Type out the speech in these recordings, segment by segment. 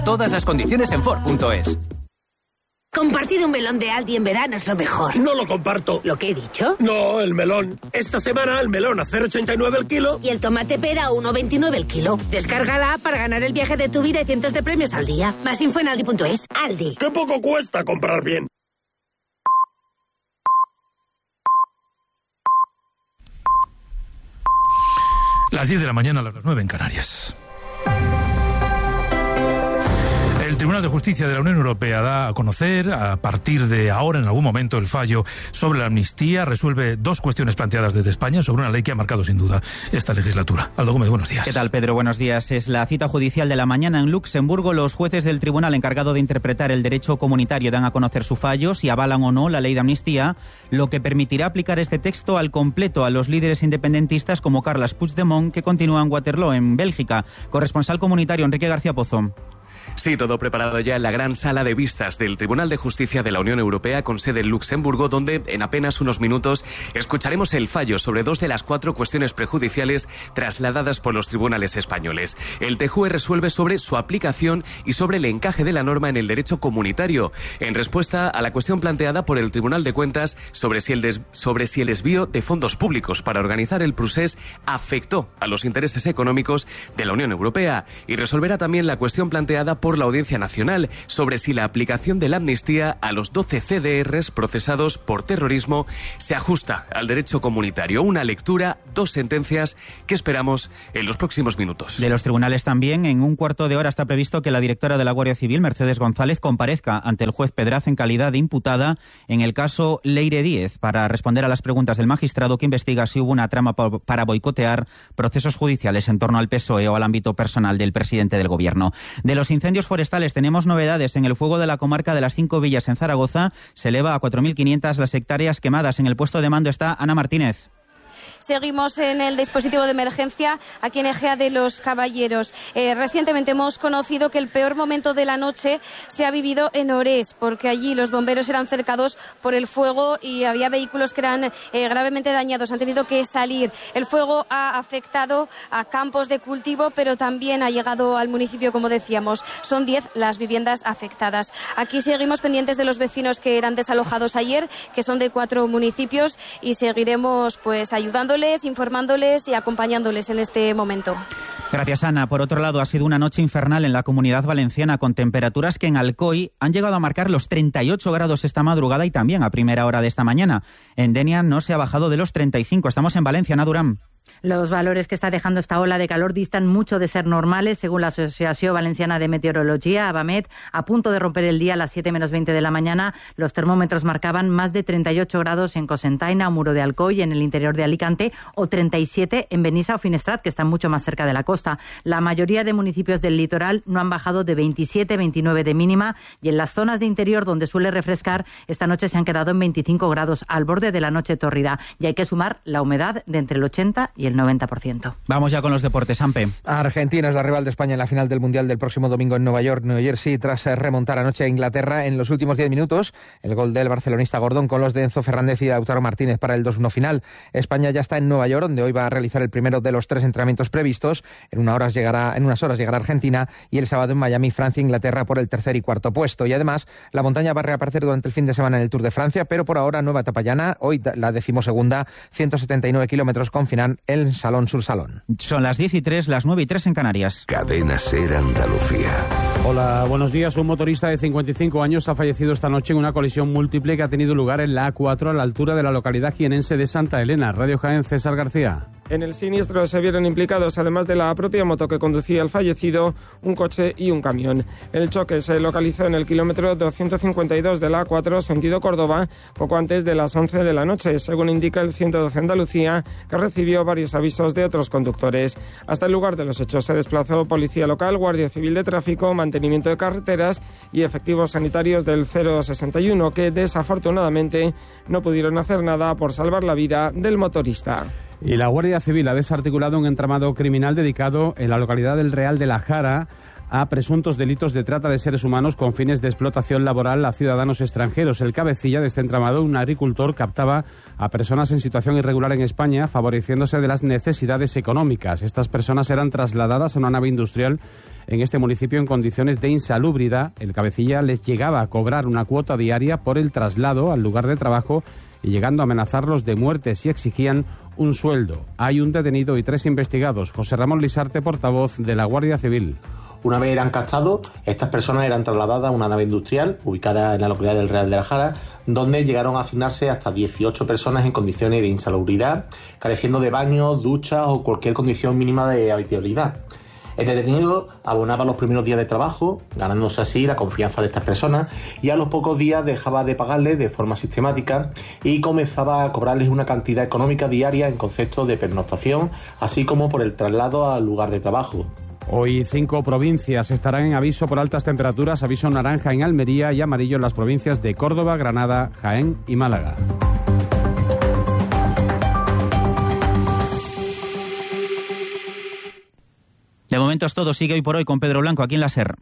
Todas las condiciones en Ford.es. Compartir un melón de Aldi en verano es lo mejor. No lo comparto. ¿Lo que he dicho? No, el melón. Esta semana el melón a 0,89 el kilo. Y el tomate pera a 1,29 el kilo. Descárgala para ganar el viaje de tu vida y cientos de premios al día. Más info en Aldi.es. Aldi. ¡Qué poco cuesta comprar bien! Las 10 de la mañana, a las 9 en Canarias. El Tribunal de Justicia de la Unión Europea da a conocer, a partir de ahora, en algún momento, el fallo sobre la amnistía. Resuelve dos cuestiones planteadas desde España sobre una ley que ha marcado, sin duda, esta legislatura. Aldo Gómez, buenos días. ¿Qué tal, Pedro? Buenos días. Es la cita judicial de la mañana en Luxemburgo. Los jueces del tribunal encargado de interpretar el derecho comunitario dan a conocer su fallo, si avalan o no la ley de amnistía, lo que permitirá aplicar este texto al completo a los líderes independentistas como Carles Puigdemont, que continúa en Waterloo, en Bélgica. Corresponsal comunitario, Enrique García Pozo. Sí, todo preparado ya en la gran sala de vistas del Tribunal de Justicia de la Unión Europea con sede en Luxemburgo, donde en apenas unos minutos escucharemos el fallo sobre 2 de las 4 cuestiones prejudiciales trasladadas por los tribunales españoles. El TJUE resuelve sobre su aplicación y sobre el encaje de la norma en el derecho comunitario, en respuesta a la cuestión planteada por el Tribunal de Cuentas sobre si el desvío de fondos públicos para organizar el procés afectó a los intereses económicos de la Unión Europea, y resolverá también la cuestión planteada por la Audiencia Nacional sobre si la aplicación de la amnistía a los 12 CDRs procesados por terrorismo se ajusta al derecho comunitario. Una lectura, 2 sentencias que esperamos en los próximos minutos. De los tribunales también, en un cuarto de hora está previsto que la directora de la Guardia Civil, Mercedes González, comparezca ante el juez Pedraz en calidad de imputada en el caso Leire Díez para responder a las preguntas del magistrado que investiga si hubo una trama para boicotear procesos judiciales en torno al PSOE o al ámbito personal del presidente del Gobierno. De los incendios forestales tenemos novedades. En el fuego de la comarca de las 5 villas en Zaragoza se eleva a 4.500 las hectáreas quemadas. En el puesto de mando está Ana Martínez. Seguimos en el dispositivo de emergencia aquí en Ejea de los Caballeros. Recientemente hemos conocido que el peor momento de la noche se ha vivido en Orés, porque allí los bomberos eran cercados por el fuego y había vehículos que eran gravemente dañados. Han tenido que salir. El fuego ha afectado a campos de cultivo, pero también ha llegado al municipio, como decíamos. Son 10 las viviendas afectadas. Aquí seguimos pendientes de los vecinos que eran desalojados ayer, que son de 4 municipios, y seguiremos pues ayudándoles, informándoles y acompañándoles en este momento. Gracias, Ana. Por otro lado, ha sido una noche infernal en la Comunidad Valenciana, con temperaturas que en Alcoy han llegado a marcar los 38 grados esta madrugada y también a primera hora de esta mañana. En Denia no se ha bajado de los 35. Estamos en Valencia, Ana Durán. Los valores que está dejando esta ola de calor distan mucho de ser normales, según la Asociación Valenciana de Meteorología, ABAMET. A punto de romper el día a las 7 menos 20 de la mañana, los termómetros marcaban más de 38 grados en Cocentaina o Muro de Alcoy, en el interior de Alicante, o 37 en Benissa o Finestrat, que están mucho más cerca de la costa. La mayoría de municipios del litoral no han bajado de 27, 29 de mínima, y en las zonas de interior donde suele refrescar, esta noche se han quedado en 25 grados, al borde de la noche tórrida. Y hay que sumar la humedad de entre el 80 y el 90%. Vamos ya con los deportes, Ampe. Argentina es la rival de España en la final del Mundial del próximo domingo en Nueva York, New Jersey, tras remontar anoche a Inglaterra en los últimos 10 minutos. El gol del barcelonista Gordón con los de Enzo Fernández y Lautaro Martínez para el 2-1 final. España ya está en Nueva York, donde hoy va a realizar el primero de los 3 entrenamientos previstos. En unas horas llegará Argentina, y el sábado en Miami, Francia e Inglaterra por el 3er y 4º puesto. Y además, la montaña va a reaparecer durante el fin de semana en el Tour de Francia, pero por ahora nueva etapa llana, hoy la 12ª, 179 kilómetros con final en Salón sur Salón. Son las 10:03, las 9:03 en Canarias. Cadena SER Andalucía. Hola, buenos días. Un motorista de 55 años ha fallecido esta noche en una colisión múltiple que ha tenido lugar en la A4 a la altura de la localidad jienense de Santa Elena. Radio Jaén, César García. En el siniestro se vieron implicados, además de la propia moto que conducía el fallecido, un coche y un camión. El choque se localizó en el kilómetro 252 de la A4, sentido Córdoba, poco antes de las 11 de la noche, según indica el 112 Andalucía, que recibió varios avisos de otros conductores. Hasta el lugar de los hechos se desplazó policía local, Guardia Civil de Tráfico, Mantenimiento de Carreteras y efectivos sanitarios del 061, que desafortunadamente no pudieron hacer nada por salvar la vida del motorista. Y la Guardia Civil ha desarticulado un entramado criminal dedicado en la localidad del Real de la Jara a presuntos delitos de trata de seres humanos con fines de explotación laboral a ciudadanos extranjeros. El cabecilla de este entramado, un agricultor, captaba a personas en situación irregular en España, favoreciéndose de las necesidades económicas. Estas personas eran trasladadas a una nave industrial en este municipio en condiciones de insalubridad. El cabecilla les llegaba a cobrar una cuota diaria por el traslado al lugar de trabajo y llegando a amenazarlos de muerte si exigían un sueldo. Hay un detenido y 3 investigados. José Ramón Lisarte, portavoz de la Guardia Civil. Una vez eran captados, estas personas eran trasladadas a una nave industrial ubicada en la localidad del Real de la Jara, donde llegaron a asignarse hasta 18 personas en condiciones de insalubridad, careciendo de baños, duchas o cualquier condición mínima de habitabilidad. El detenido abonaba los primeros días de trabajo, ganándose así la confianza de estas personas, y a los pocos días dejaba de pagarles de forma sistemática y comenzaba a cobrarles una cantidad económica diaria en concepto de pernoctación, así como por el traslado al lugar de trabajo. Hoy 5 provincias estarán en aviso por altas temperaturas, aviso naranja en Almería y amarillo en las provincias de Córdoba, Granada, Jaén y Málaga. De momento es todo. Sigue Hoy por Hoy con Pedro Blanco aquí en la SER.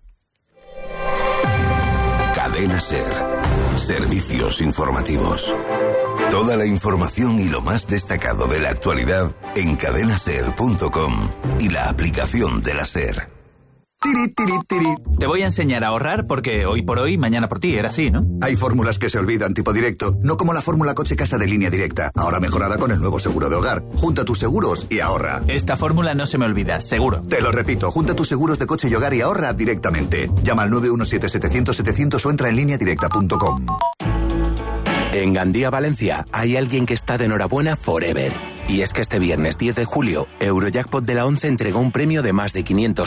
Cadena SER. Servicios informativos. Toda la información y lo más destacado de la actualidad en cadenaser.com y la aplicación de la SER. Tiri, tiri, tiri. Te voy a enseñar a ahorrar porque hoy por hoy, mañana por ti, era así, ¿no? Hay fórmulas que se olvidan, tipo directo, no como la fórmula coche-casa de Línea Directa, ahora mejorada con el nuevo seguro de hogar. Junta tus seguros y ahorra. Esta fórmula no se me olvida, seguro. Te lo repito, junta tus seguros de coche y hogar y ahorra directamente. Llama al 917-700-700 o entra en lineadirecta.com. En Gandía, Valencia, hay alguien que está de enhorabuena forever. Y es que este viernes 10 de julio, Eurojackpot de la 11 entregó un premio de más de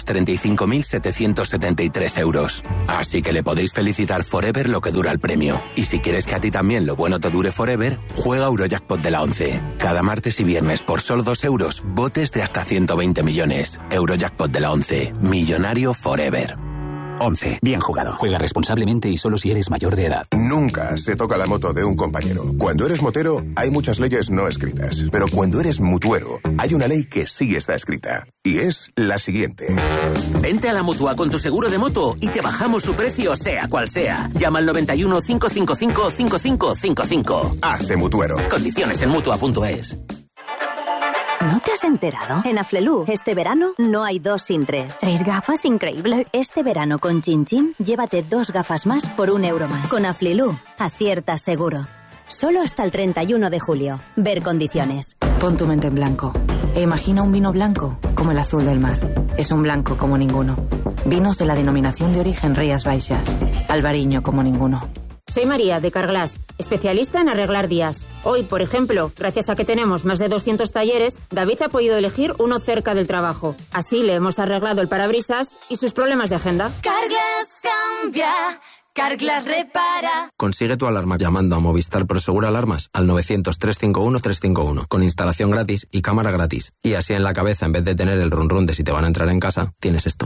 535.773 euros. Así que le podéis felicitar forever lo que dura el premio. Y si quieres que a ti también lo bueno te dure forever, juega Eurojackpot de la 11. Cada martes y viernes por solo 2 euros, botes de hasta 120 millones. Eurojackpot de la 11. Millonario forever. 11. Bien jugado. Juega responsablemente y solo si eres mayor de edad. Nunca se toca la moto de un compañero. Cuando eres motero, hay muchas leyes no escritas. Pero cuando eres mutuero, hay una ley que sí está escrita. Y es la siguiente. Vente a la Mutua con tu seguro de moto y te bajamos su precio sea cual sea. Llama al 91 555 5555. Hazte mutuero. Condiciones en Mutua.es. ¿No te has enterado? En Aflelu, este verano no hay 2 sin 3. 3 gafas, increíble. Este verano con Chin Chin, llévate 2 gafas más por 1 euro más. Con Aflelu, aciertas seguro. Solo hasta el 31 de julio. Ver condiciones. Pon tu mente en blanco e imagina un vino blanco como el azul del mar. Es un blanco como ninguno. Vinos de la denominación de origen Rías Baixas. Albariño como ninguno. Soy María, de Carglass, especialista en arreglar días. Hoy, por ejemplo, gracias a que tenemos más de 200 talleres, David ha podido elegir uno cerca del trabajo. Así le hemos arreglado el parabrisas y sus problemas de agenda. Carglass cambia, Carglass repara. Consigue tu alarma llamando a Movistar Prosegur Alarmas al 900-351-351, con instalación gratis y cámara gratis. Y así en la cabeza, en vez de tener el run run de si te van a entrar en casa, tienes esto.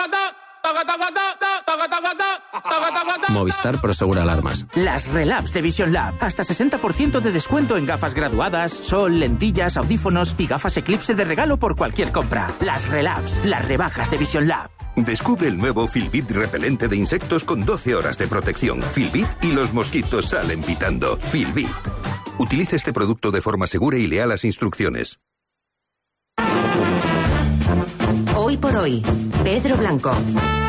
Movistar Prosegur Alarmas. Las Relabs de Vision Lab. Hasta 60% de descuento en gafas graduadas, sol, lentillas, audífonos y gafas Eclipse de regalo por cualquier compra. Las Relabs, las rebajas de Vision Lab. Descubre el nuevo Filbit repelente de insectos con 12 horas de protección. Filbit y los mosquitos salen pitando. Filbit. Utilice este producto de forma segura y lea las instrucciones. Hoy por hoy, Pedro Blanco.